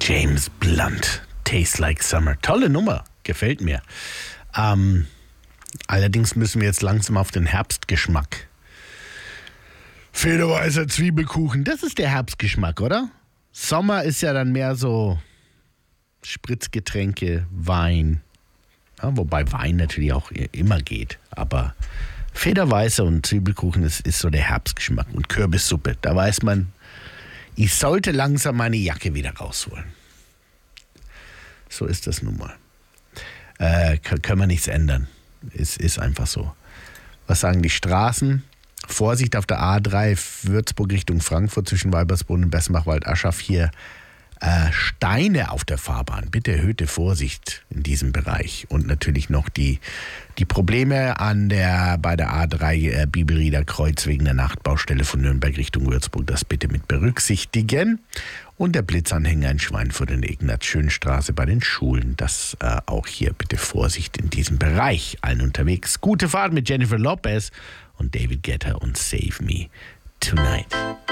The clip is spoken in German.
James Blunt, Tastes Like Summer. Tolle Nummer, gefällt mir. Allerdings müssen wir jetzt langsam auf den Herbstgeschmack. Federweißer Zwiebelkuchen, das ist der Herbstgeschmack, oder? Sommer ist ja dann mehr so Spritzgetränke, Wein. Ja, wobei Wein natürlich auch immer geht. Aber Federweißer und Zwiebelkuchen ist so der Herbstgeschmack. Und Kürbissuppe, da weiß man, ich sollte langsam meine Jacke wieder rausholen. So ist das nun mal. Können wir nichts ändern. Es ist einfach so. Was sagen die Straßen? Vorsicht auf der A3 Würzburg Richtung Frankfurt zwischen Weibersbrunn und Bessenbach-Waldaschaf hier Steine auf der Fahrbahn. Bitte erhöhte Vorsicht in diesem Bereich. Und natürlich noch die Probleme bei der A3 Bibelrieder Kreuz wegen der Nachtbaustelle von Nürnberg Richtung Würzburg. Das bitte mit berücksichtigen. Und der Blitzanhänger in Schweinfurt in der Ignaz-Schön-Straße bei den Schulen. Das auch hier bitte Vorsicht in diesem Bereich. Allen unterwegs. Gute Fahrt mit Jennifer Lopez und David Guetta und Save Me Tonight.